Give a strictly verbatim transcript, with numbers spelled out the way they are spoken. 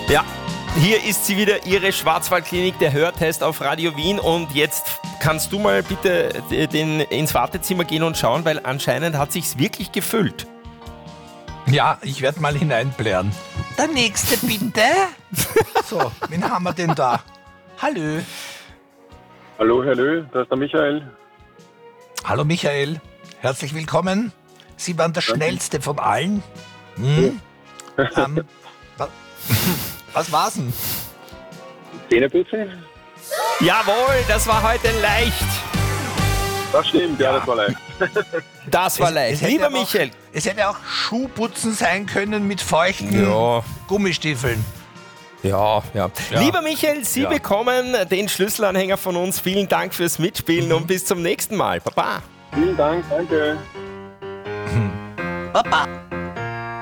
Ja, hier ist sie wieder, Ihre Schwarzwaldklinik, der Hörtest auf Radio Wien. Und jetzt kannst du mal bitte den, ins Wartezimmer gehen und schauen, weil anscheinend hat sich's wirklich gefüllt. Ja, ich werde mal hineinblären. Der nächste bitte. So, wen haben wir denn da? Hallo. Hallo, hallo, da ist der Michael. Hallo Michael, herzlich willkommen. Sie waren der schnellste von allen. Hm? ähm, wa- was war's denn? Zähneputzen? Jawohl, das war heute leicht. Das stimmt, ja, Ja. das war leicht. Das war Es- leicht. es hätte Lieber aber auch- Michael. Es hätte auch Schuhputzen sein können mit feuchten Ja. Gummistiefeln. Ja, ja, Ja. Lieber Michael, Sie Ja. bekommen den Schlüsselanhänger von uns. Vielen Dank fürs Mitspielen und bis zum nächsten Mal. Baba. Vielen Dank, danke. Papa.